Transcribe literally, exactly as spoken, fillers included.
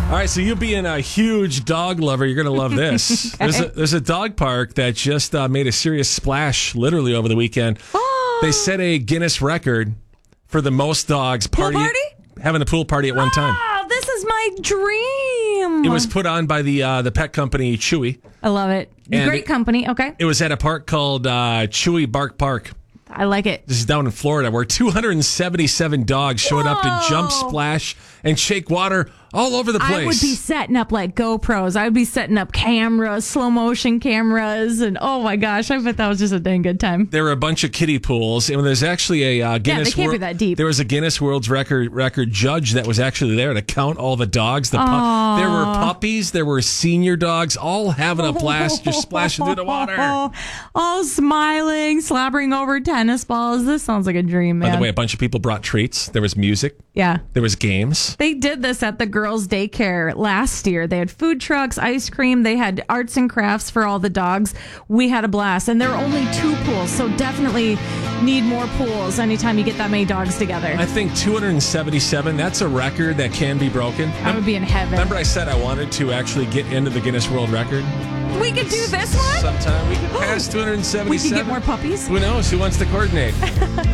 All right, so you being a huge dog lover, you're going to love this. Okay. There's, a, there's a dog park that just uh, made a serious splash literally over the weekend. Oh. They set a Guinness record for the most dogs Pool party, party? having a pool party at one time. Oh, this is my dream. It was put on by the uh, the pet company Chewy. I love it. And Great it- company. Okay. It was at a park called uh, Chewy Bark Park. I like it. This is down in Florida, where two hundred seventy-seven dogs showed up to jump, Whoa. splash, and shake water all over the place. I would be setting up like GoPros. I would be setting up cameras, slow motion cameras, and oh my gosh, I bet that was just a dang good time. There were a bunch of kiddie pools, and there's actually a uh, Guinness. they can't be World- that deep. There was a Guinness World's Record record judge that was actually there to count all the dogs. The pu- there were puppies, there were senior dogs, all having a blast, just splashing through the water. All smiling, slobbering over tennis balls. This sounds like a dream, man. By the way, a bunch of people brought treats. There was music. Yeah. There was games. They did this at the girls' daycare last year. They had food trucks, ice cream. They had arts and crafts for all the dogs. We had a blast. And there were only two pools, so definitely need more pools anytime you get that many dogs together. I think two hundred seventy-seven, that's a record that can be broken. I would be in heaven. Remember I said I wanted to actually get into the Guinness World Record? We could do this one? Sometime we could pass two hundred seventy-seven. We could get more puppies? Who knows? Who wants to coordinate?